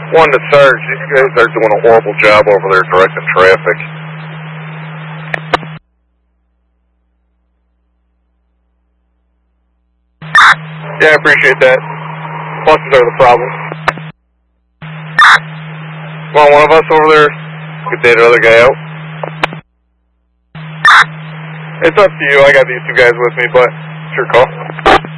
One to Sarge, these guys are doing a horrible job over there directing traffic. Yeah, I appreciate that. Buses are the problem. Come on, one of us over there could date another guy out. It's up to you. I got these two guys with me, but it's your call.